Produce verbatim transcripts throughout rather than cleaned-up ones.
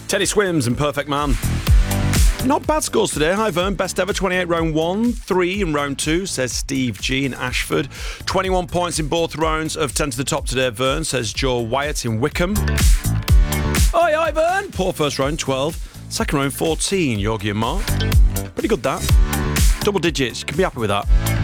Teddy Swims and Perfect Man. Not bad scores today. Hi, Vern. Best ever, twenty-eight round one, three in round two, says Steve G in Ashford. twenty-one points in both rounds of ten to the top today, Vern, says Joe Wyatt in Wickham. Oi, oi, Vern. Poor first round, twelve. Second round, fourteen, Yogi and Mark. Pretty good, that. Double digits. You can be happy with that.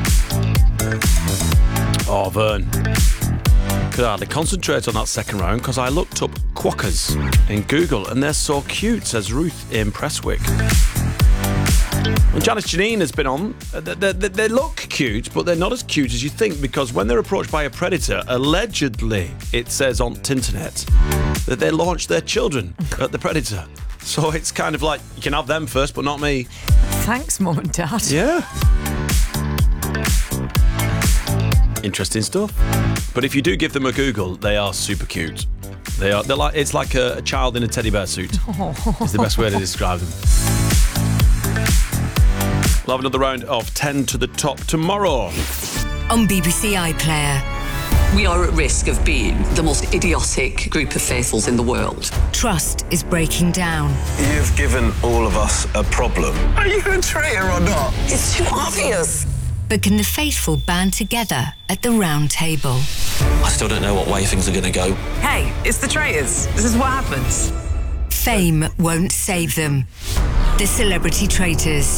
Oh, Vern. Could hardly concentrate on that second round because I looked up quokkas in Google and they're so cute, says Ruth in Prestwick. Well, Janice Janine has been on. They, they, they look cute, but they're not as cute as you think because when they're approached by a predator, allegedly, it says on Tinternet, that they launch their children at the predator. So it's kind of like, you can have them first, but not me. Thanks, Mum and Dad. Yeah. Interesting stuff. But if you do give them a Google, they are super cute. They are. They're like. It's like a, a child in a teddy bear suit. Oh. Is the best way to describe them. We'll have another round of ten to the top tomorrow. On B B C iPlayer. We are at risk of being the most idiotic group of faithfuls in the world. Trust is breaking down. You've given all of us a problem. Are you a traitor or not? It's too obvious. But can the faithful band together at the round table? I still don't know what way things are going to go. Hey, it's the traitors. This is what happens. Fame won't save them. The Celebrity Traitors.